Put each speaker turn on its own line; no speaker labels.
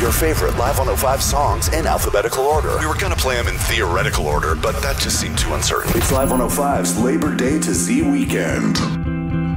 your favorite Live 105 songs in alphabetical order. We were going to play them in theoretical order, but that just seemed too uncertain. It's Live 105's Labor Day to Z weekend.